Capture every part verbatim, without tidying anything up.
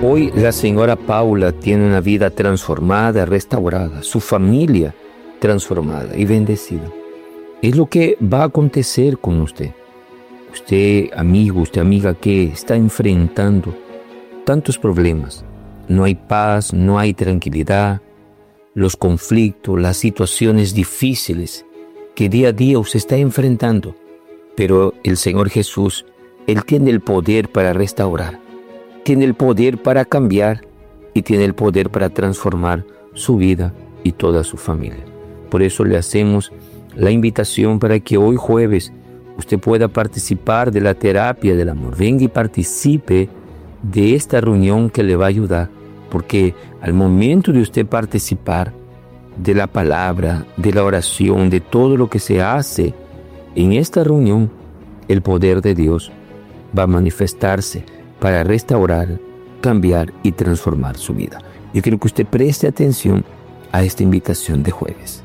Hoy la señora Paula tiene una vida transformada, restaurada, su familia transformada y bendecida. Es lo que va a acontecer con usted. Usted, amigo, usted, amiga, que está enfrentando tantos problemas. No hay paz, no hay tranquilidad, los conflictos, las situaciones difíciles que día a día usted está enfrentando. Pero el Señor Jesús, Él tiene el poder para restaurar, tiene el poder para cambiar y tiene el poder para transformar su vida y toda su familia. Por eso le hacemos la invitación para que hoy jueves usted pueda participar de la terapia del amor. Venga y participe de esta reunión que le va a ayudar, porque al momento de usted participar de la palabra, de la oración, de todo lo que se hace en esta reunión, el poder de Dios va a manifestarse para restaurar, cambiar y transformar su vida. Yo quiero que usted preste atención a esta invitación de jueves.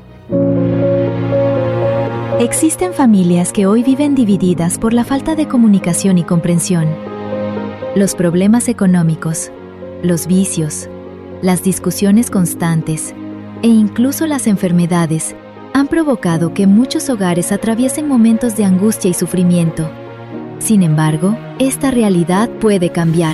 Existen familias que hoy viven divididas por la falta de comunicación y comprensión. Los problemas económicos, los vicios, las discusiones constantes e incluso las enfermedades han provocado que muchos hogares atraviesen momentos de angustia y sufrimiento. Sin embargo, esta realidad puede cambiar.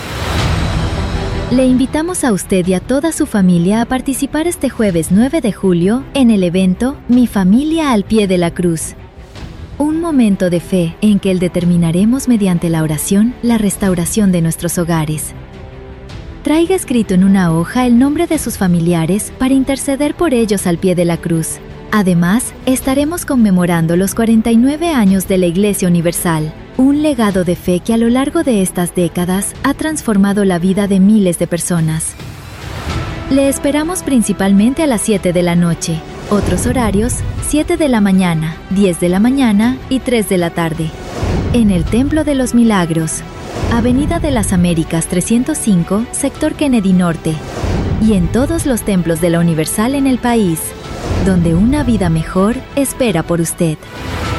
Le invitamos a usted y a toda su familia a participar este jueves nueve de julio en el evento Mi Familia al Pie de la Cruz. Un momento de fe en que determinaremos mediante la oración la restauración de nuestros hogares. Traiga escrito en una hoja el nombre de sus familiares para interceder por ellos al pie de la cruz. Además, estaremos conmemorando los cuarenta y nueve años de la Iglesia Universal, un legado de fe que a lo largo de estas décadas ha transformado la vida de miles de personas. Le esperamos principalmente a las siete de la noche. Otros horarios, siete de la mañana, diez de la mañana y tres de la tarde. En el Templo de los Milagros, Avenida de las Américas trescientos cinco, Sector Kennedy Norte. Y en todos los templos de la Universal en el país, donde una vida mejor espera por usted.